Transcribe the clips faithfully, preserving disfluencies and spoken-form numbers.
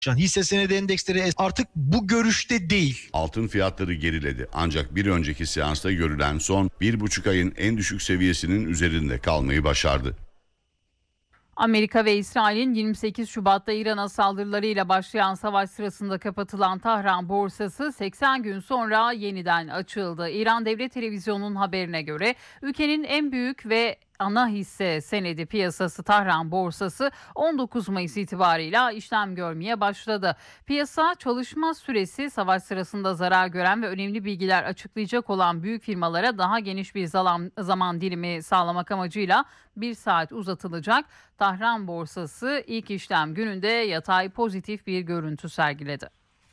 Hisse senedi endeksleri artık bu görüşte değil. Altın fiyatları geriledi ancak bir önceki seansta görülen son bir buçuk ayın en düşük seviyesinin üzerinde kalmayı başardı. Amerika ve İsrail'in yirmi sekiz Şubat'ta İran'a saldırılarıyla başlayan savaş sırasında kapatılan Tahran borsası seksen gün sonra yeniden açıldı. İran Devlet Televizyonu'nun haberine göre ülkenin en büyük ve ana hisse senedi piyasası Tahran borsası on dokuz Mayıs itibarıyla işlem görmeye başladı. Piyasa çalışma süresi savaş sırasında zarar gören ve önemli bilgiler açıklayacak olan büyük firmalara daha geniş bir zaman, zaman dilimi sağlamak amacıyla bir saat uzatılacak. Tahran borsası ilk işlem gününde yatay pozitif bir görüntü sergiledi.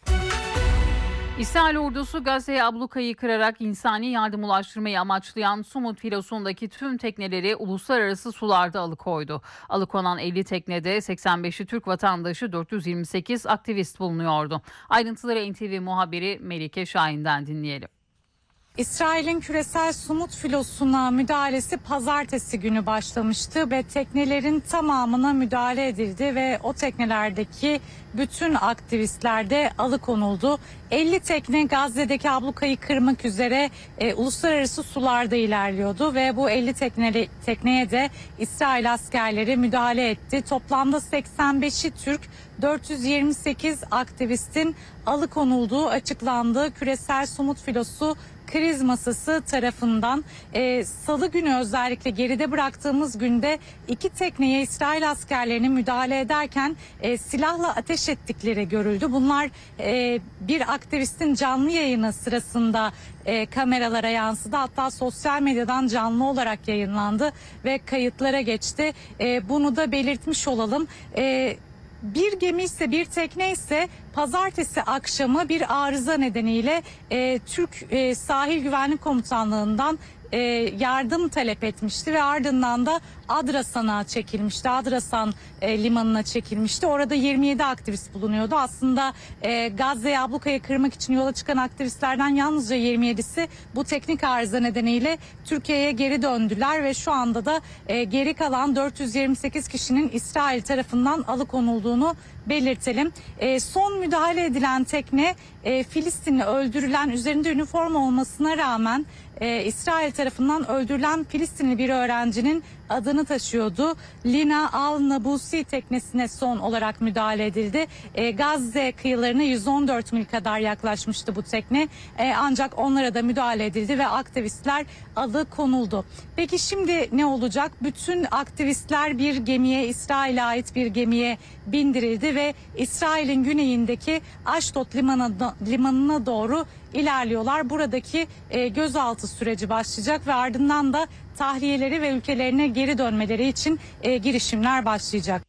İsrail ordusu Gazze'ye ablukayı kırarak insani yardım ulaştırmayı amaçlayan Sumut filosundaki tüm tekneleri uluslararası sularda alıkoydu. Alıkonan elli teknede seksen beşi Türk vatandaşı, dört yüz yirmi sekiz aktivist bulunuyordu. Ayrıntıları N T V muhabiri Melike Şahin'den dinleyelim. İsrail'in küresel Sumut filosuna müdahalesi pazartesi günü başlamıştı ve teknelerin tamamına müdahale edildi ve o teknelerdeki bütün aktivistler de alıkonuldu. elli tekne Gazze'deki ablukayı kırmak üzere e, uluslararası sularda ilerliyordu ve bu elli tekneli, tekneye de İsrail askerleri müdahale etti. Toplamda seksen beşi Türk, dört yüz yirmi sekiz aktivistin alıkonulduğu açıklandı. Küresel Sumut filosu kriz masası tarafından e, salı günü özellikle geride bıraktığımız günde iki tekneye İsrail askerlerinin müdahale ederken e, silahla ateş ettikleri görüldü. Bunlar e, bir aktivistin canlı yayını sırasında e, kameralara yansıdı. Hatta sosyal medyadan canlı olarak yayınlandı ve kayıtlara geçti. E, bunu da belirtmiş olalım. E, Bir gemi ise bir tekne ise pazartesi akşamı bir arıza nedeniyle e, Türk e, Sahil Güvenlik Komutanlığı'ndan e, yardım talep etmişti ve ardından da Adrasan'a çekilmişti. Adrasan e, limanına çekilmişti. Orada yirmi yedi aktivist bulunuyordu. Aslında e, Gazze'ye ablukayı kırmak için yola çıkan aktivistlerden yalnızca yirmi yedisi bu teknik arıza nedeniyle Türkiye'ye geri döndüler ve şu anda da e, geri kalan dört yüz yirmi sekiz kişinin İsrail tarafından alıkonulduğunu belirtelim. E, son müdahale edilen tekne e, Filistinli öldürülen, üzerinde üniforma olmasına rağmen e, İsrail tarafından öldürülen Filistinli bir öğrencinin adını taşıyordu. Lina Al-Nabusi teknesine son olarak müdahale edildi. E, Gazze kıyılarına yüz on dört mil kadar yaklaşmıştı bu tekne. E, ancak onlara da müdahale edildi ve aktivistler alıkonuldu. Peki şimdi ne olacak? Bütün aktivistler bir gemiye, İsrail'e ait bir gemiye bindirildi ve İsrail'in güneyindeki Ashdod limanına, limanına doğru ilerliyorlar. Buradaki e, gözaltı süreci başlayacak ve ardından da tahliyeleri ve ülkelerine geri dönmeleri için e, girişimler başlayacak.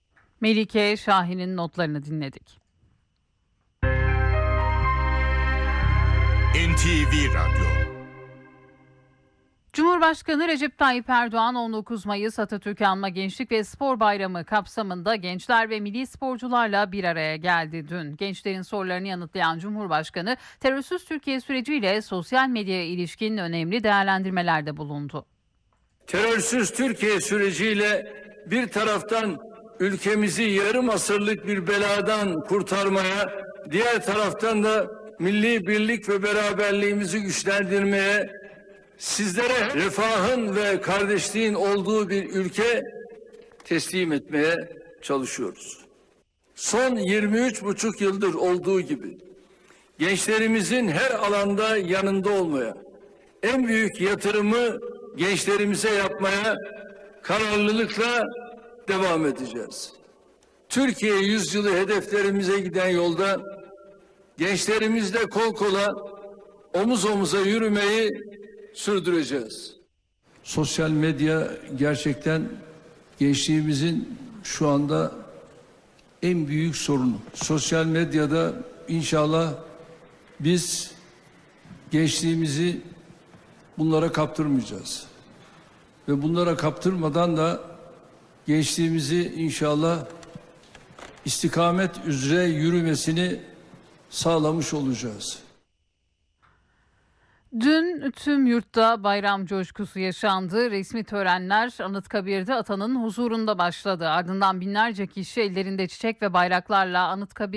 Melike Şahin'in notlarını dinledik. N T V Radyo. Cumhurbaşkanı Recep Tayyip Erdoğan on dokuz Mayıs Atatürk Anma Gençlik ve Spor Bayramı kapsamında gençler ve milli sporcularla bir araya geldi dün. Gençlerin sorularını yanıtlayan Cumhurbaşkanı terörsüz Türkiye süreciyle sosyal medyaya ilişkin önemli değerlendirmelerde bulundu. Terörsüz Türkiye süreciyle bir taraftan ülkemizi yarım asırlık bir beladan kurtarmaya, diğer taraftan da milli birlik ve beraberliğimizi güçlendirmeye, sizlere refahın ve kardeşliğin olduğu bir ülke teslim etmeye çalışıyoruz. Son yirmi üç buçuk yıldır olduğu gibi gençlerimizin her alanda yanında olmaya, en büyük yatırımı gençlerimize yapmaya kararlılıkla devam edeceğiz. Türkiye yüzyılı hedeflerimize giden yolda gençlerimizle kol kola, omuz omuza yürümeyi sürdüreceğiz. Sosyal medya gerçekten gençliğimizin şu anda en büyük sorunu. Sosyal medyada inşallah biz gençliğimizi bunlara kaptırmayacağız. Ve bunlara kaptırmadan da gençliğimizi inşallah istikamet üzere yürümesini sağlamış olacağız. Dün tüm yurtta bayram coşkusu yaşandı. Resmi törenler Anıtkabir'de atanın huzurunda başladı. Ardından binlerce kişi ellerinde çiçek ve bayraklarla Anıtkabir